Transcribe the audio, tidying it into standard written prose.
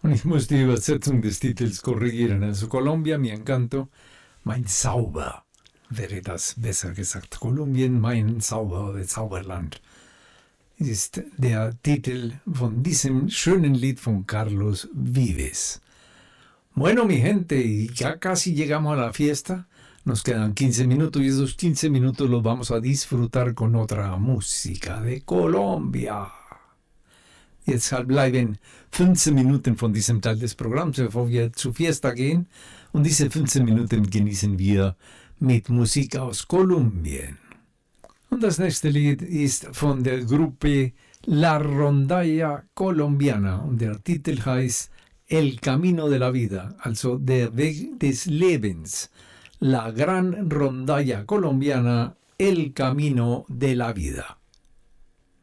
Und ich muss die Übersetzung des Titels korrigieren. Also Colombia, mi encanto, mein Zauber, wäre das besser gesagt. Kolumbien, mein Zauber oder Zauberland, ist der Titel von diesem schönen Lied von Carlos Vives. Bueno, mi gente, ya casi llegamos a la fiesta. Nos quedan 15 minutos y esos 15 minutos los vamos a disfrutar con otra música de Colombia. Jetzt bleiben 15 Minuten von diesem Teil des Programms, bevor wir zur Fiesta gehen. Und diese 15 Minuten genießen wir mit Musik aus Kolumbien. Und das nächste Lied ist von der Gruppe La Rondalla Colombiana. Und der Titel heißt El Camino de la Vida, also der Weg des Lebens. La Gran Rondalla Colombiana, El Camino de la Vida.